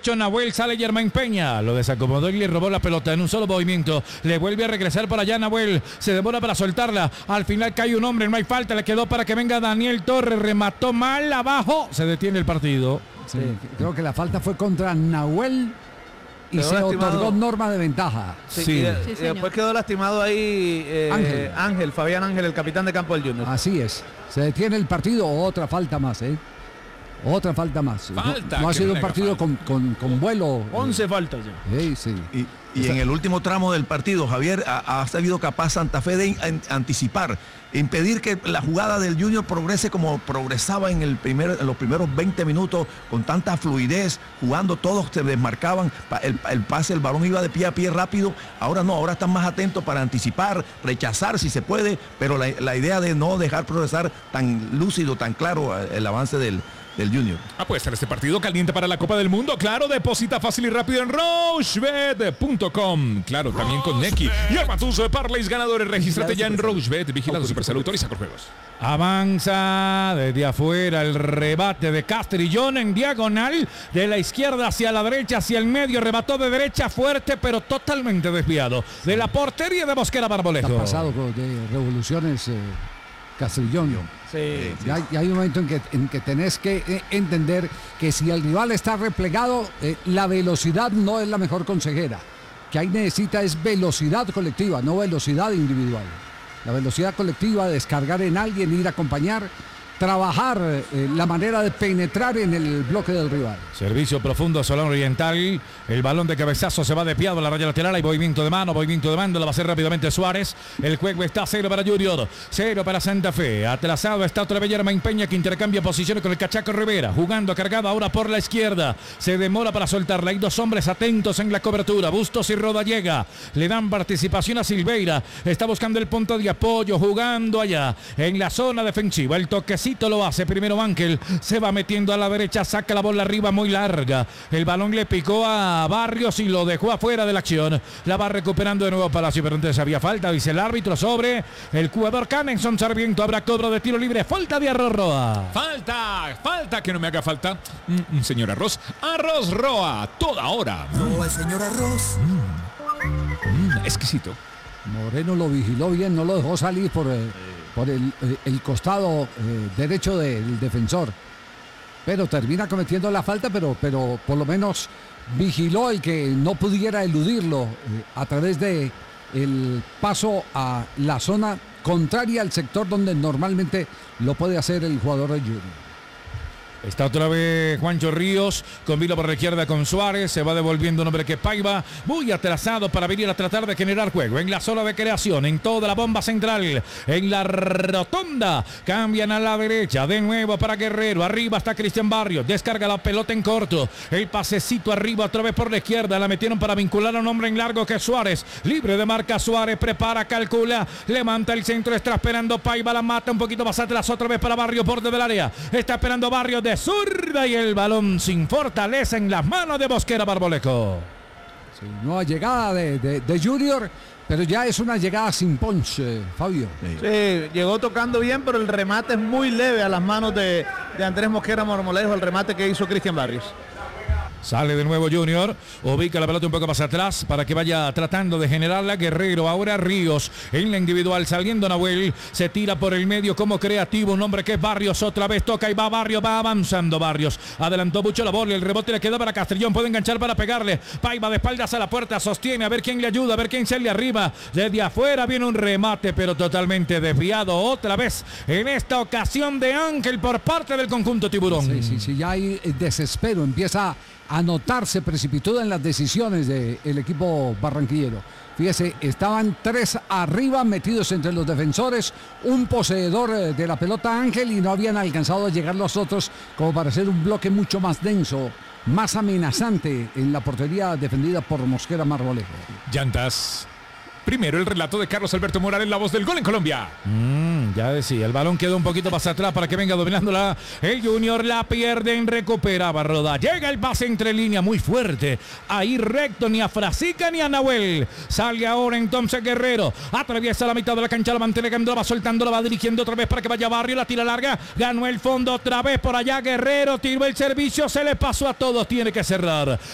derecho Nahuel, sale Germán Peña, lo desacomodó y le robó la pelota en un solo movimiento, le vuelve a regresar para allá Nahuel, se demora para soltarla, al final cae un hombre, no hay falta, le quedó para que venga Daniel Torres, remató mal abajo, se detiene el partido. Sí, creo que la falta fue contra Nahuel y Quedó se lastimado. otorgó norma de ventaja. Sí. Y después quedó lastimado ahí Ángel, Fabián Ángel, el capitán de campo del Junior. Así es. Se detiene el partido, otra falta más, Otra falta más. Falta, no ha que sido no un le partido haga con vuelo. 11 faltas ya. Sí. Y en el último tramo del partido, Javier, ha sido capaz Santa Fe de anticipar, impedir que la jugada del Junior progrese como progresaba en los primeros 20 minutos, con tanta fluidez, jugando todos se desmarcaban, el pase, el balón iba de pie a pie rápido. Ahora no, ahora están más atentos para anticipar, rechazar si se puede, pero la idea de no dejar progresar tan lúcido, tan claro el avance del Junior. Apuesta en este partido caliente para la Copa del Mundo. Claro, deposita fácil y rápido en rochebet.com. Claro, también con Neki. Y arma tus parlays ganadores. Regístrate ya en Rochebet. Vigilado Supersalud. Autoriza con juegos. Avanza desde afuera el rebate de Castrillón en diagonal, de la izquierda hacia la derecha, hacia el medio, rebató de derecha fuerte, pero totalmente desviado de la portería de Mosquera Marmolejo. Está pasado de revoluciones Castrillón. Sí. Ya hay un momento en que tenés que entender que si el rival está replegado, la velocidad no es la mejor consejera. Que ahí necesita es velocidad colectiva, no velocidad individual. La velocidad colectiva, descargar en alguien, ir a acompañar, trabajar la manera de penetrar en el bloque del rival. Servicio profundo, Solán Oriental. El balón de cabezazo se va desviado a la raya lateral. Hay movimiento de mano, la va a hacer rápidamente Suárez. El juego está 0 para Junior, 0 para Santa Fe. Atrasado está otra vez Germán Peña, que intercambia posiciones con el Cachaco Rivera. Jugando cargado ahora por la izquierda. Se demora para soltarla. Hay dos hombres atentos en la cobertura. Bustos y Rodallega. Le dan participación a Silveira. Está buscando el punto de apoyo. Jugando allá en la zona defensiva. El toquecito lo hace primero Ángel, se va metiendo a la derecha, saca la bola arriba muy larga, el balón le picó a Barrios y lo dejó afuera de la acción, la va recuperando de nuevo Palacio, pero entonces había falta, dice el árbitro sobre el jugador Canenson Sarmiento. Habrá cobro de tiro libre, falta de Arroz Roa. Falta, que no me haga falta. Señor Arroz Roa, toda hora. Roa, el señor Arroz. Exquisito. Moreno lo vigiló bien, no lo dejó salir por el costado derecho del defensor, pero termina cometiendo la falta, pero por lo menos vigiló el que no pudiera eludirlo a través de el paso a la zona contraria al sector donde normalmente lo puede hacer el jugador de Junior. Está otra vez Juancho Ríos, con Vila por la izquierda con Suárez, se va devolviendo un hombre que Paiva, muy atrasado para venir a tratar de generar juego, en la zona de creación, en toda la bomba central, en la rotonda, cambian a la derecha, de nuevo para Guerrero, arriba está Cristian Barrios, descarga la pelota en corto, el pasecito arriba otra vez por la izquierda, la metieron para vincular a un hombre en largo que es Suárez, libre de marca Suárez, prepara, calcula, levanta el centro, está esperando Paiva, la mata un poquito más atrás, otra vez para Barrios, borde del área, está esperando Barrios de zurda y el balón sin fortaleza en las manos de Mosquera Marmolejo. Sí, nueva llegada de Junior, pero ya es una llegada sin punch, Fabio. Sí, llegó tocando bien, pero el remate es muy leve a las manos de Andrés Mosquera Marmolejo, el remate que hizo Cristian Barrios. Sale de nuevo Junior, ubica la pelota un poco más atrás para que vaya tratando de generarla Guerrero, ahora Ríos en la individual, saliendo Nahuel, se tira por el medio como creativo, un hombre que es Barrios, otra vez toca y va Barrios, va avanzando Barrios, adelantó mucho la bola, el rebote le queda para Castrillón, puede enganchar para pegarle, Paiva de espaldas a la puerta, sostiene, a ver quién le ayuda, a ver quién sale arriba, desde afuera viene un remate pero totalmente desviado, otra vez en esta ocasión de Ángel por parte del conjunto Tiburón. Sí, ya hay desespero, empieza a notarse, precipitó en las decisiones del equipo barranquillero. Fíjese, estaban 3 arriba metidos entre los defensores, un poseedor de la pelota Ángel y no habían alcanzado a llegar los otros como para hacer un bloque mucho más denso, más amenazante en la portería defendida por Mosquera Marmolejo. Llantas. Primero el relato de Carlos Alberto Morales, la voz del gol en Colombia. Ya decía, el balón quedó un poquito más atrás para que venga dominándola. El Junior la pierden, recuperaba Roda. Llega el pase entre línea muy fuerte. Ahí recto, ni a Frasica ni a Nahuel. Sale ahora entonces Guerrero. Atraviesa la mitad de la cancha, la mantiene, la va soltando, la va dirigiendo otra vez para que vaya Barrio. La tira larga, ganó el fondo otra vez por allá Guerrero. Tiró el servicio, se le pasó a todos. Tiene que cerrar